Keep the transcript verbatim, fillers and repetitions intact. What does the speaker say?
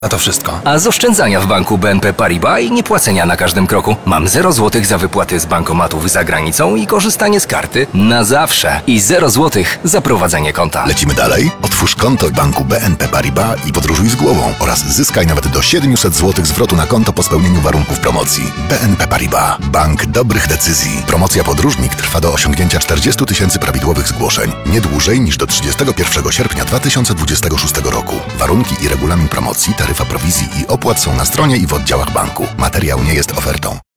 A to wszystko. A z oszczędzania w banku B N P Paribas i nie płacenia na każdym kroku mam zero złotych za wypłaty z bankomatów za granicą i korzystanie z karty na zawsze. I zero złotych za prowadzenie konta. Lecimy dalej? Otwórz konto w banku B N P Paribas i podróżuj z głową oraz zyskaj nawet do siedemset złotych zwrotu na konto po spełnieniu warunków promocji. B N P Paribas. Bank dobrych decyzji. Promocja Podróżnik trwa do osiągnięcia czterdziestu tysięcy prawidłowych zgłoszeń. Nie dłużej niż do trzydziestego pierwszego sierpnia dwa tysiące dwudziestego szóstego roku. Warunki i regulamin promocji, taryfa prowizji i opłat są na stronie i w oddziałach banku. Materiał nie jest ofertą.